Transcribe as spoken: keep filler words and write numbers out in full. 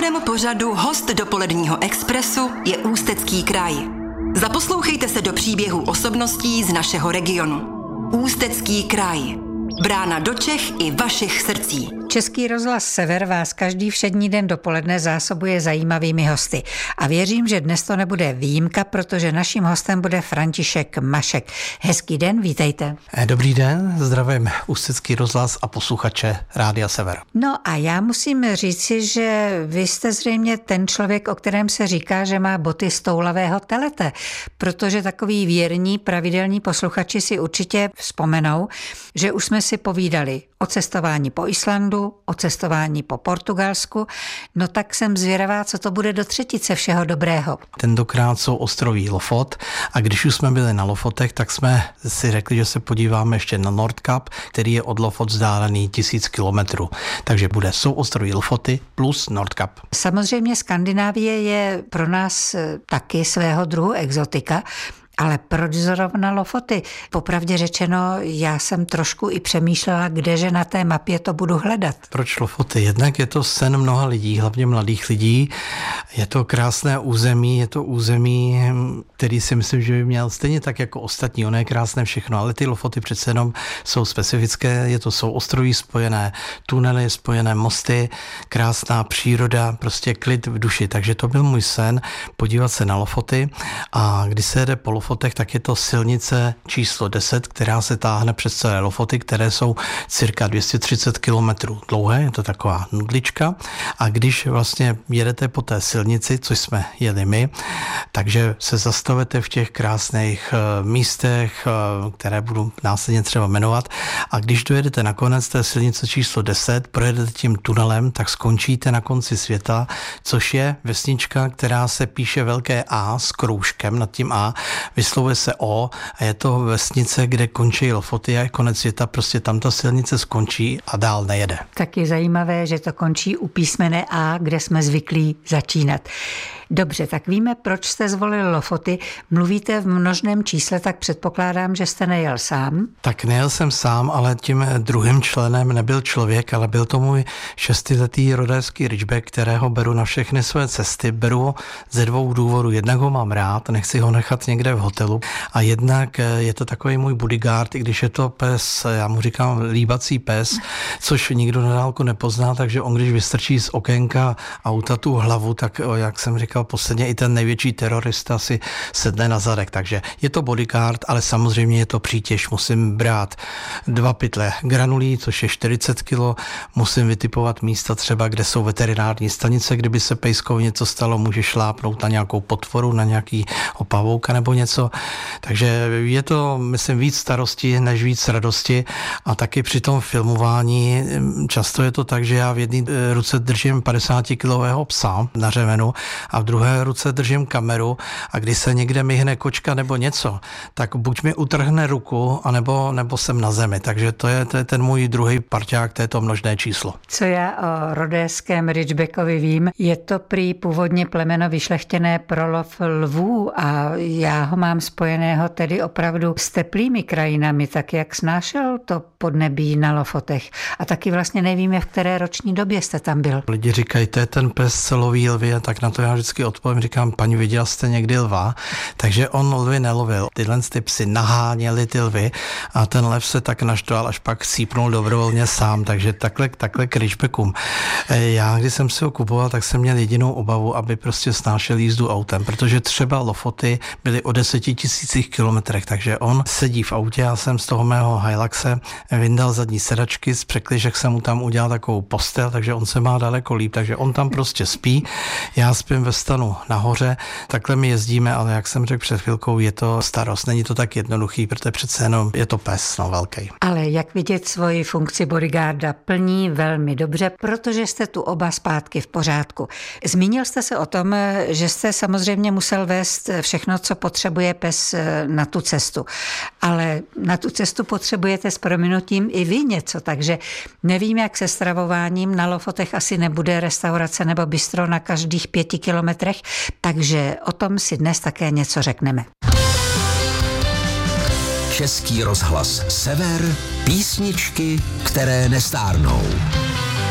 hostem pořadu Host dopoledního expresu je Ústecký kraj. Zaposlouchejte se do příběhů osobností z našeho regionu. Ústecký kraj. Brána do Čech i vašich srdcí. Český rozhlas Sever vás každý všední den dopoledne zásobuje zajímavými hosty. A věřím, že dnes to nebude výjimka, protože naším hostem bude František Mašek. Hezký den, vítejte. Dobrý den, zdravím Ústecký rozhlas a posluchače Rádia Sever. No a já musím říci, že vy jste zřejmě ten člověk, o kterém se říká, že má boty z toulavého telete, protože takový věrní, pravidelní posluchači si určitě vzpomenou, že už jsme si povídali o cestování po Islandu, o cestování po Portugalsku, no tak jsem zvědavá, co to bude do třetice všeho dobrého. Tentokrát jsou ostroví Lofot a když už jsme byli na Lofotech, tak jsme si řekli, že se podíváme ještě na Nordkap, který je od Lofot vzdálený tisíc kilometrů. Takže bude jsou ostroví Lofoty plus Nordkap. Samozřejmě Skandinávie je pro nás taky svého druhu exotika, ale proč zrovna Lofoty? Popravdě řečeno, já jsem trošku i přemýšlela, kdeže na té mapě to budu hledat. Proč Lofoty? Jednak je to sen mnoha lidí, hlavně mladých lidí. Je to krásné území, je to území, který si myslím, že by měl stejně tak jako ostatní. Ono je krásné všechno, ale ty Lofoty přece jenom jsou specifické. Je to jsou ostroví spojené, tunely spojené, mosty, krásná příroda, prostě klid v duši. Takže to byl můj sen, podívat se na Lofoty. A když se jede po Lofotech, tak je to silnice číslo deset, která se táhne přes celé Lofoty, které jsou cirka dvě stě třicet kilometrů dlouhé, je to taková nudlička. A když vlastně jedete po té silnici, což jsme jeli my, takže se zastavete v těch krásných místech, které budu následně třeba jmenovat. A když dojedete na konec té silnice číslo deset, projedete tím tunelem, tak skončíte na konci světa, což je vesnička, která se píše velké A s kroužkem nad tím A, vyslovuje se O a je to vesnice, kde končí Lofoty a je konec světa, prostě tam ta silnice skončí a dál nejede. Tak je zajímavé, že to končí u písmene A, kde jsme zvyklí začínat. Dobře, tak víme, proč jste zvolili Lofoty. Mluvíte v množném čísle, tak předpokládám, že jste nejel sám. Tak nejel jsem sám, ale tím druhým členem nebyl člověk, ale byl to můj šestiletý rodéský ridgeback, kterého beru na všechny své cesty. Beru ho ze dvou důvodů. Jednak ho mám rád, nechci ho nechat někde v hotelu a jednak je to takový můj bodyguard, i když je to pes, já mu říkám líbací pes, což nikdo na dálku nepozná, takže on, když vystrčí z okénka auta tu hlavu, tak jak jsem říkal, posledně i ten největší terorista si sedne na zadek, takže je to bodyguard, ale samozřejmě je to přítěž. Musím brát dva pytle granulí, což je čtyřicet kilo, musím vytipovat místa třeba, kde jsou veterinární stanice, kdyby se pejskou něco stalo, může šlápnout na nějakou potvoru, na nějaký pavouka nebo něco. Takže je to, myslím, víc starosti, než víc radosti a taky při tom filmování často je to tak, že já v jedné ruce držím padesátikilového psa na řemenu a v druhé ruce držím kameru a když se někde myhne kočka nebo něco, tak buď mi utrhne ruku, anebo, nebo jsem na zemi. Takže to je, to je ten můj druhý parťák, to je to množné číslo. Co já o rodéském ridgebackovi vím, je to prý původně plemeno vyšlechtěné pro lov lvů a já ho mám spojeného tedy opravdu s teplými krajinami, tak jak snášel to podnebí na Lofotech. A taky vlastně nevíme, v které roční době jste tam byl. Lidi říkají, to je ten pes, co loví lvy, tak na to já vždycky odpovím, říkám, paní, viděl jste někdy lva? Takže on lvy nelovil. Tyhle ty psy naháněli ty lvy a ten lev se tak naštval, až pak sípnul dobrovolně sám, takže takhle, takhle k ridgebackům. Já, když jsem si ho kupoval, tak jsem měl jedinou obavu, aby prostě snášel jízdu autem, protože třeba Lofoty byly o deseti tisících kilometrech, takže on sedí v autě, já jsem z toho mého Hiluxe vyndal zadní sedačky, z překližek jsem mu tam udělal takovou postel, takže on se má daleko líp, takže on tam prostě spí, já spím ve stanu nahoře, takhle my jezdíme, ale jak jsem řekl před chvilkou, je to starost, není to tak jednoduchý, protože přece jenom je to pes, no velký. Ale jak vidět, svoji funkci bodyguarda plní velmi dobře, protože jste tu oba zpátky v pořádku. Zmínil jste se o tom, že jste samozřejmě musel vést všechno, co potřebuje pes na tu cestu, ale na tu cestu potřebujete s prominutím i vy něco, takže nevím, jak se stravováním. Na Lofotech asi nebude restaurace nebo bistro na každých pěti kilometrech, takže o tom si dnes také něco řekneme. Český rozhlas Sever, písničky, které nestárnou.